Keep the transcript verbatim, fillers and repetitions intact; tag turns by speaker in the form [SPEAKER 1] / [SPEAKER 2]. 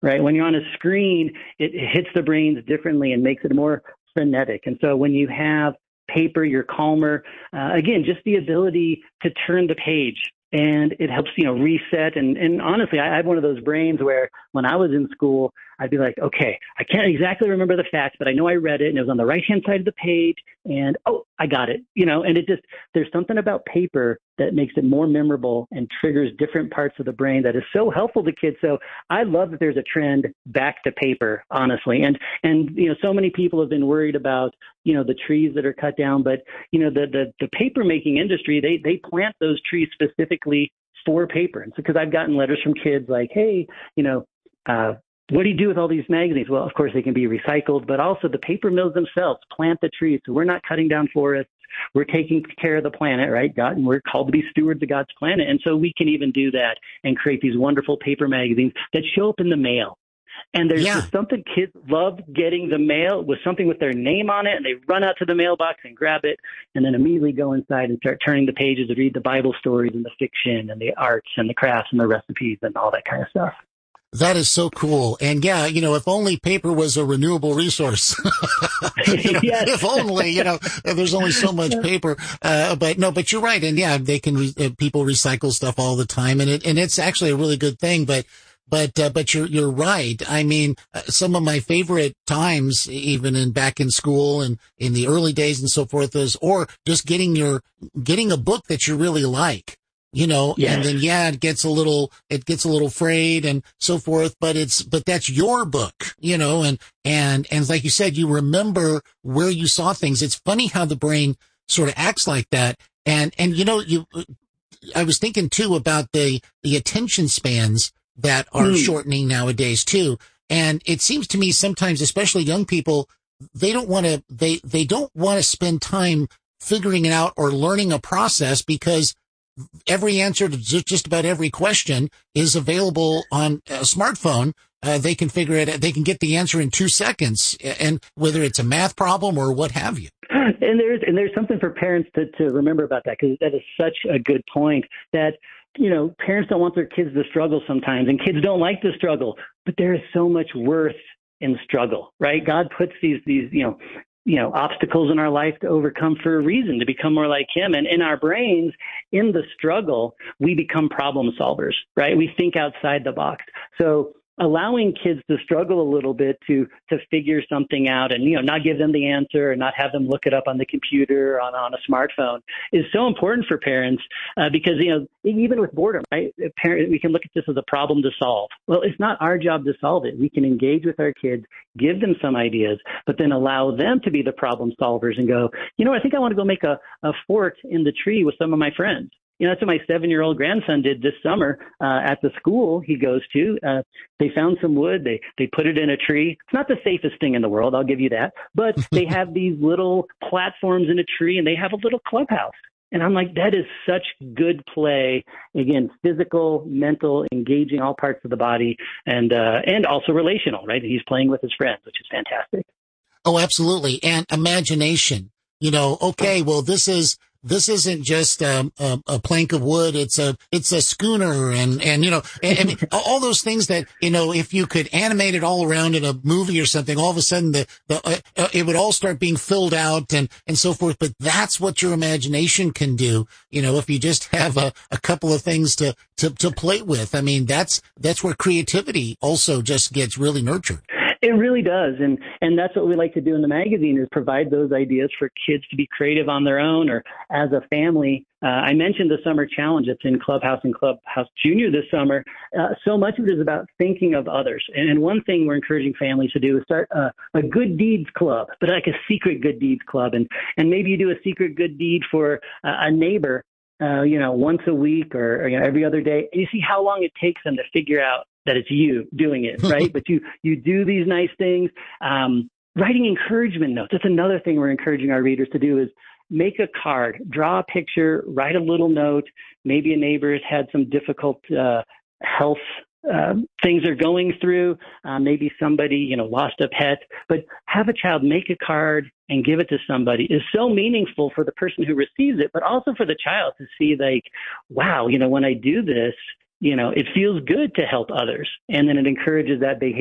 [SPEAKER 1] right? When you're on a screen, it, it hits the brains differently and makes it more frenetic. And so when you have paper, you're calmer. Uh, again, just the ability to turn the page. And it helps, you know, reset. And, and honestly, I, I have one of those brains where when I was in school, I'd be like, okay, I can't exactly remember the facts, but I know I read it and it was on the right-hand side of the page and, oh, I got it, you know, and it just, there's something about paper that makes it more memorable and triggers different parts of the brain that is so helpful to kids. So I love that there's a trend back to paper, honestly. And, and, you know, so many people have been worried about, you know, the trees that are cut down, but, you know, the, the, the paper making industry, they, they plant those trees specifically for paper. And so, because I've gotten letters from kids like, hey, you know, uh, what do you do with all these magazines? Well, of course, they can be recycled, but also the paper mills themselves plant the trees. So we're not cutting down forests. We're taking care of the planet, right? God, and we're called to be stewards of God's planet. And so we can even do that and create these wonderful paper magazines that show up in the mail. And there's
[SPEAKER 2] yeah.
[SPEAKER 1] just something kids love getting the mail with something with their name on it. And they run out to the mailbox and grab it and then immediately go inside and start turning the pages and read the Bible stories and the fiction and the arts and the crafts and the recipes and all that kind of stuff.
[SPEAKER 2] That is so cool. And yeah, you know, if only paper was a renewable resource. you know,
[SPEAKER 1] yes.
[SPEAKER 2] If only, you know, there's only so much paper. Uh, but no, but you're right. And yeah, they can, re- uh, people recycle stuff all the time. And it, and it's actually a really good thing. But, but, uh, but you're, you're right. I mean, uh, some of my favorite times, even in back in school and in the early days and so forth is, or just getting your, getting a book that you really like. You know,
[SPEAKER 1] yes.
[SPEAKER 2] and then, yeah, it gets a little, it gets a little frayed and so forth, but it's, but that's your book, you know, and, and, and like you said, you remember where you saw things. It's funny how the brain sort of acts like that. And, and, you know, you, I was thinking too about the, the attention spans that are mm. shortening nowadays too. And it seems to me sometimes, especially young people, they don't want to, they, they don't want to spend time figuring it out or learning a process because every answer to just about every question is available on a smartphone. Uh, they can figure it, they can get the answer in two seconds, and whether it's a math problem or what have you.
[SPEAKER 1] And there's, and there's something for parents to, to remember about that, because that is such a good point that, you know, parents don't want their kids to struggle sometimes, and kids don't like to struggle, but there is so much worth in struggle, right? God puts these, these, you know, you know, obstacles in our life to overcome for a reason, to become more like him. And in our brains, in the struggle, we become problem solvers, right? We think outside the box. So allowing kids to struggle a little bit to to figure something out and, you know, not give them the answer and not have them look it up on the computer or on, on a smartphone is so important for parents uh, because, you know, even with boredom, right? A parent, we can look at this as a problem to solve. Well, it's not our job to solve it. We can engage with our kids, give them some ideas, but then allow them to be the problem solvers and go, you know, I think I want to go make a, a fort in the tree with some of my friends. You know, that's what my seven-year-old grandson did this summer uh, at the school he goes to. Uh, they found some wood. They they put it in a tree. It's not the safest thing in the world, I'll give you that. But they have these little platforms in a tree, and they have a little clubhouse. And I'm like, that is such good play. Again, physical, mental, engaging all parts of the body, and uh, and also relational, right? He's playing with his friends, which is fantastic.
[SPEAKER 2] Oh, absolutely. And imagination. You know, okay, well, this is... This isn't just um, a, a plank of wood. It's a it's a schooner, and and you know, and, I mean, all those things that, you know, if you could animate it all around in a movie or something, all of a sudden the the uh, it would all start being filled out and and so forth. But that's what your imagination can do. You know, if you just have a, a couple of things to to to play with. I mean, that's that's where creativity also just gets really nurtured.
[SPEAKER 1] It really does. And, and that's what we like to do in the magazine is provide those ideas for kids to be creative on their own or as a family. Uh, I mentioned the summer challenge that's in Clubhouse and Clubhouse Junior this summer. Uh, so much of it is about thinking of others. And, and one thing we're encouraging families to do is start a, a good deeds club, but like a secret good deeds club. And, and maybe you do a secret good deed for uh, a neighbor, uh, you know, once a week or, or you know, every other day. And you see how long it takes them to figure out that it's you doing it, right? But you, you do these nice things. Um, writing encouragement notes. That's another thing we're encouraging our readers to do is make a card, draw a picture, write a little note. Maybe a neighbor has had some difficult uh, health uh, things they're going through. Uh, maybe somebody, you know, lost a pet. But have a child make a card and give it to somebody is so meaningful for the person who receives it, but also for the child to see like, wow, you know, when I do this, you know, it feels good to help others. And then it encourages that behavior.